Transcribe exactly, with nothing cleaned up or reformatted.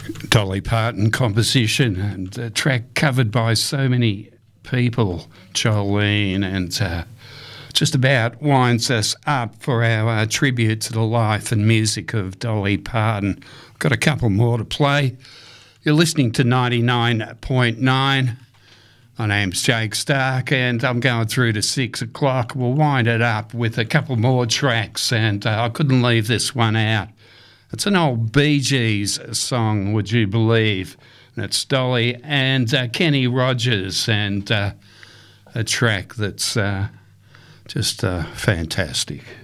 Dolly Parton composition and a track covered by so many people, Jolene, and uh, just about winds us up for our uh, tribute to the life and music of Dolly Parton. Got a couple more to play. You're listening to ninety-nine point nine. My name's Jake Stark, and I'm going through to six o'clock. We'll wind it up with a couple more tracks, and uh, I couldn't leave this one out. It's an old Bee Gees song, would you believe? And it's Dolly and uh, Kenny Rogers, and uh, a track that's uh, just uh, fantastic.